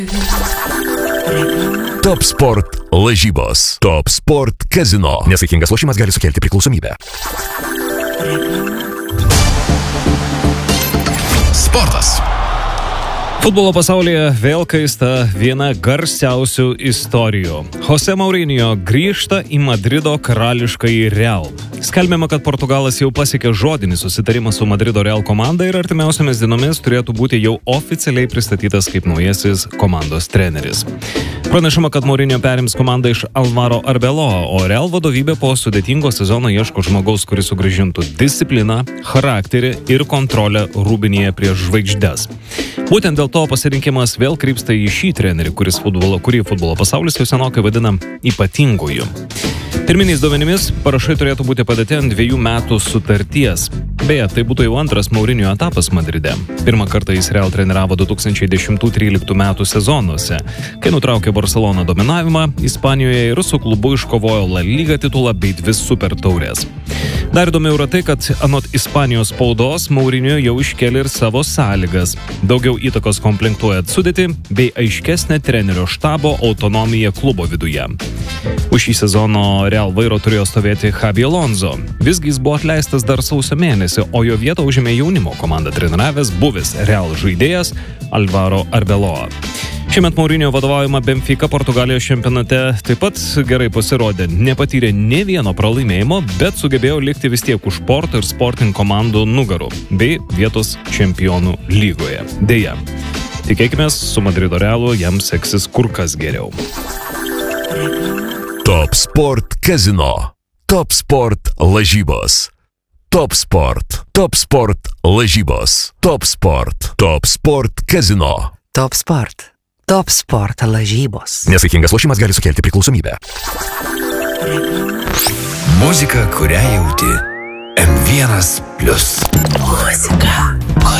Top Sport lažybos. Top Sport kazino. Nesaikingas lošimas gali sukelti priklausomybę. Sportas. Futbolo pasaulyje vėl kaista viena garsiausių istorijų. Jose Mourinho grįžta į Madrido karališkąjį Real. Skelbiama, kad Portugalas jau pasiekė žodinį susitarimą su Madrido Real komanda ir artimiausiamis dienomis turėtų būti jau oficialiai pristatytas kaip naujasis komandos treneris. Pranešama, kad Mourinho perims komandą iš Alvaro Arbeloa, o Real vadovybė po sudėtingo sezono ieško žmogaus, kuris sugrąžintų discipliną, charakterį ir kontrolę rūbinėje prieš žvaigždes. Būtent dėl to pasirinkimas vėl krypsta į šį trenerį, kurį futbolo pasaulis jau senokai vadina ypatinguoju. Pirminiais duomenimis parašai turėtų būti padėti ant 2 metų sutarties. Beje, tai būtų jau antras Mourinho etapas Madride. Pirmą kartą jis Real treniravo 2010-13 metų sezonuose, kai nutraukė Barcelona dominavimą Ispanijoje ir su klubu iškovojo La Liga titulą bei 2 super taurės. Dar įdomiau yra tai, kad anot Ispanijos spaudos Mourinho jau iškėlė ir savo sąlygas. Daugiau įtakos komplektuojant sudėtį bei aiškesnę trenerio štabo autonomiją klubo viduje. Už šį sezono Real vairo turėjo stovėti Xabi Alonso. Visgi jis buvo atleistas dar sausio mėnesį, o jo vietą užėmė jaunimo komandą treniravęs buvęs Real žaidėjas Alvaro Arbeloa. Šiemet Mourinho vadovaujama Benfica Portugalijos čempionate taip pat gerai pasirodė. Nepatyrė nė vieno pralaimėjimo, bet sugebėjo likti vis tiek už Porto ir Sporting komandų nugarų bei vietos čempionų lygoje. Deja, tikėkimės, su Madrido Realu jam seksis kur kas geriau. Top Sport kazino. Top Sport lažybos. Top Sport. Top Sport lažybos. Top Sport. Top Sport kazino. Top Sport. Top Sport lažybos. Nesaikingas lošimas gali sukelti priklausomybę. Muzika, kurią jauti. M1+. Muzika,